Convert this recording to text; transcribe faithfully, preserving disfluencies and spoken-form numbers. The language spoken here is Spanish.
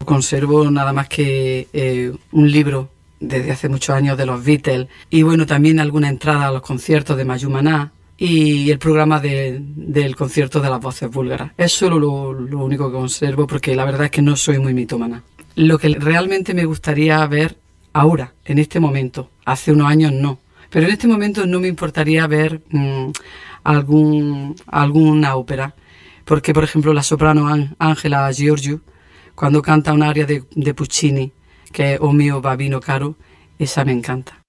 Conservo nada más que eh, un libro desde hace muchos años de los Beatles y bueno, también alguna entrada a los conciertos de Mayú Maná y el programa de, del concierto de las voces búlgaras. Es solo lo, lo único que conservo porque la verdad es que no soy muy mitómana. Lo que realmente me gustaría ver ahora, en este momento, hace unos años no, pero en este momento no me importaría ver mmm, algún, alguna ópera, porque por ejemplo la soprano Angela Giorgio, cuando canta un aria de, de Puccini, que es O mio babino caro, esa me encanta.